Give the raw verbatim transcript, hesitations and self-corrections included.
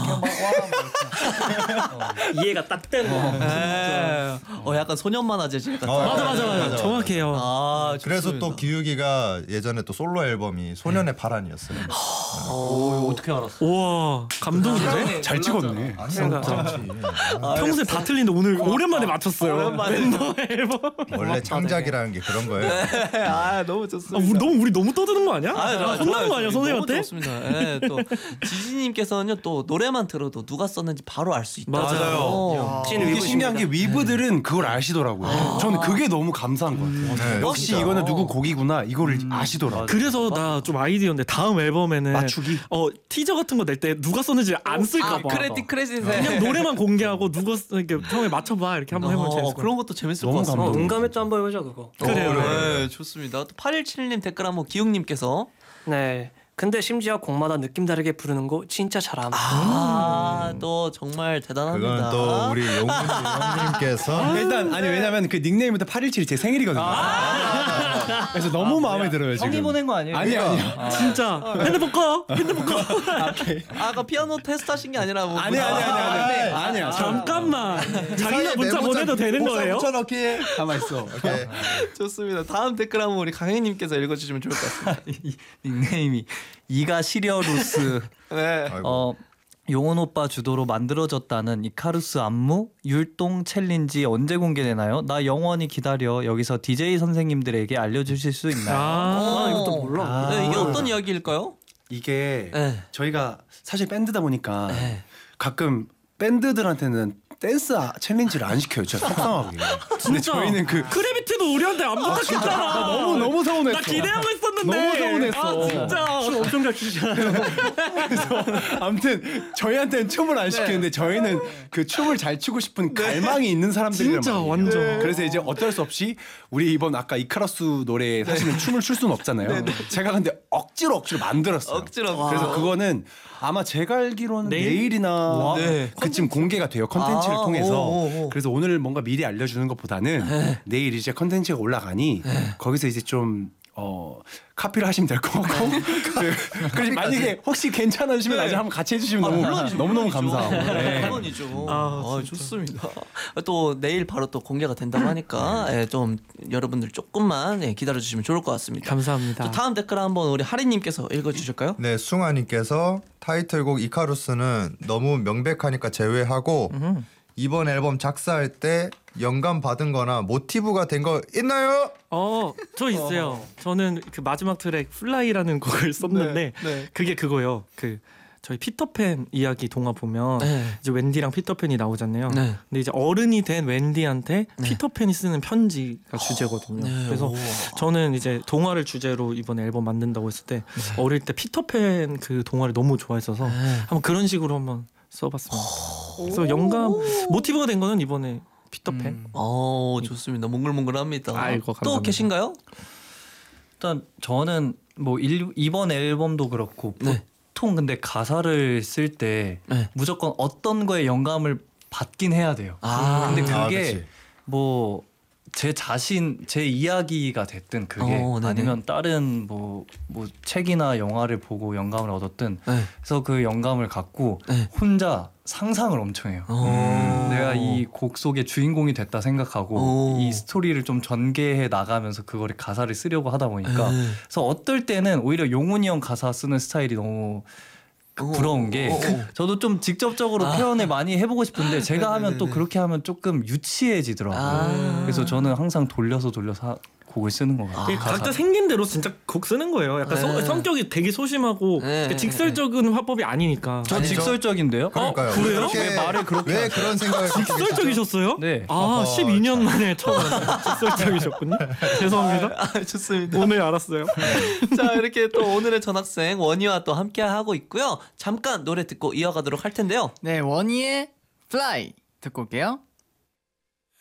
그냥 막 와. 이해가 딱 되는 거. 네. 어 약간 소년 만화 재질 같은. 어, 맞아 맞아 맞아. 맞아. 정확해요. 아 그래서 좋습니다. 또 기욱이가 예전에 또 솔로 앨범이 소년의 파란이었어요. 오 어떻게 알았어? 우와 감동인데? 잘 찍었네. 아니 그러니까. 그렇지. 평소에 다 틀린데 오늘 오랜만에 맞췄어요. 오랜만에. 멤버 앨범. 원래 창작이라는 게 그런 거예요. 아 너무 아, 좋습니다. 우리 너무 우리 너무 떠드는 거 아니야? 아, 좋아요, 혼나는 좋아요. 거 아니야 너무 선생님한테? 좋습니다. 네, 또 지지님께서는요 또 노래만 들어도 누가 썼는지 바로 알 수 있다. 맞아요. 어. 찐 이게 위브십니다. 신기한 게 위브들은 그걸 아시더라고요. 저는 그게 너무 감사한 것 같아요. 네, 역시 진짜. 이거는 누구 곡이구나 이거를 아시더라고요. 그래서 나 좀 아이디어인데 다음 앨범에는 맞추기? 어 티저 같은 거 낼 때 누가 썼는지 안 쓸까 아, 봐. 크레딧 크레딧에 그냥 노래만 공개하고 누가 쓰- 이렇게 처음에 맞춰봐 이렇게 한번 해보면 어, 재밌을 것 그런 것도 재밌을 것 너무 같습니다. 감동. 동감했죠 한번 해보자 그거. 그래요. 어, 네, 좋습니다. 또 팔일칠님 댓글 한번 기욱님께서 네. 근데 심지어 곡마다 느낌 다르게 부르는 거 진짜 잘함. 아, 또 정말 대단합니다. 그건 또 우리 용훈 형님께서 일단 아니 왜냐면 그 닉네임부터 팔일칠이 제 생일이거든요. 그래서 너무 마음에 들어요 지금. 형이 보낸 거 아니에요? 아니 아니요. 진짜 핸드폰 꺼 핸드폰 꺼 아, 아까 피아노 테스트 하신 게 아니라 뭐 아니 아니 아니 아니 아니야. 잠깐만 자기가 문자 보내도 되는 거예요? 붙여넣기. 가만 있어. 오케이. 좋습니다. 다음 댓글 한번 우리 강혜님께서 읽어주시면 좋을 것 같습니다. 이- 닉네임이 이가 시리어루스. 네. 아이고. 어 용원 오빠 주도로 만들어졌다는 이카루스 안무 율동 챌린지 언제 공개되나요? 나 영원히 기다려. 여기서 디제이 선생님들에게 알려주실 수 있나요? 아, 아, 이것도 몰라. 아. 네, 이게 어떤 이야기일까요? 이게 네. 저희가 사실 밴드다 보니까 네. 가끔 밴드들한테는 댄스 아- 챌린지를 안 시켜요. 진짜 속상하게. 근데 진짜. 저희는 그 크래비티도 우리한테 안 부탁했잖아. 너무 너무 서운했어. 나 기대하고 있었는데. 너무 서운했어. 아 진짜 춤 엄청 잘 추시잖아요. 아무튼 저희한테는 춤을 안 시키는데 저희는 그 춤을 잘 추고 싶은 갈망이 있는 사람들이란 진짜 말이에요. 완전. 그래서 이제 어쩔 수 없이 우리 이번 아까 이카루스 노래에 사실은 춤을 출 수는 없잖아요. 제가 근데 억지로 억지로 만들었어요. 억지로. 그래서 그거는 아마 제가 알기로는 내일? 내일이나 네. 그쯤 공개가 돼요. 컨텐츠를 아, 통해서. 오, 오, 오. 그래서 오늘 뭔가 미리 알려주는 것보다는 내일 이제 컨텐츠가 올라가니 거기서 이제 좀 어, 카피를 하시면 될 것 같고 그, 그리고 만약에 혹시 괜찮으시면 나중에 한번 같이 해주시면 너무 너무 너무 감사하고. 네. 물론이죠. 아, 아, 좋습니다. 또 내일 바로 또 공개가 된다고 하니까 예, 좀 여러분들 조금만 예, 기다려 주시면 좋을 것 같습니다. 감사합니다. 또 다음 댓글 한번 우리 하리님께서 읽어주실까요? 네, 숭아님께서 타이틀곡 이카루스는 너무 명백하니까 제외하고 이번 앨범 작사할 때 영감 받은 거나 모티브가 된 거 있나요? 어, 저 있어요. 저는 그 마지막 트랙 플라이라는 곡을 썼는데 네. 그게 그거요. 그 저희 피터팬 이야기 동화 보면 네. 이제 웬디랑 피터팬이 나오잖아요. 네. 근데 이제 어른이 된 웬디한테 피터팬이 쓰는 편지가 주제거든요. 네. 그래서 오. 저는 이제 동화를 주제로 이번 앨범 만든다고 했을 때 어릴 때 피터팬 그 동화를 너무 좋아했어서 네. 한번 그런 식으로 한번 써봤습니다. 그래서 영감 모티브가 된 거는 이번에 피터팬. 어, 좋습니다. 몽글몽글합니다. 아이고, 또 감사합니다. 계신가요? 일단 저는 뭐 일, 이번 앨범도 그렇고 네. 보통 근데 가사를 쓸 때 네. 무조건 어떤 거에 영감을 받긴 해야 돼요. 아, 근데 아, 그게 그치. 뭐 제 자신 제 이야기가 됐든 그게 어, 네네. 아니면 다른 뭐 뭐 책이나 영화를 보고 영감을 얻었든 네. 그래서 그 영감을 갖고 네. 혼자 상상을 엄청 해요. 어. 내가 이 곡 속의 주인공이 됐다 생각하고 오. 이 스토리를 좀 전개해 나가면서 그거를 가사를 쓰려고 하다 보니까 네. 그래서 어떨 때는 오히려 용훈이 형 가사 쓰는 스타일이 너무 그 부러운 게 오, 오, 오. 저도 좀 직접적으로 아. 표현을 많이 해보고 싶은데 제가 하면 또 네네네. 그렇게 하면 조금 유치해지더라고요. 아. 그래서 저는 항상 돌려서 돌려서 하- 곡을 쓰는 것 같아요. 이게 각자 생긴 대로 진짜 곡 쓰는 거예요. 약간 네. 성, 성격이 되게 소심하고 네. 그러니까 직설적인 화법이 아니니까. 저 아니죠. 직설적이요? 그러니까요. 그래요? 그렇게 왜 말을 그렇게 왜 그런 생각을 갖고 계시죠? 직설적이셨어요? 네. 아, 어허, 십이 년 만에 처음 직설적이셨군요. 죄송합니다. 아, 좋습니다. 오늘 알았어요. 자, 이렇게 또 오늘의 전학생 원희와 또 함께 하고 있고요. 잠깐 노래 듣고 이어가도록 할 텐데요. 네, 원희의 Fly 듣고 올게요.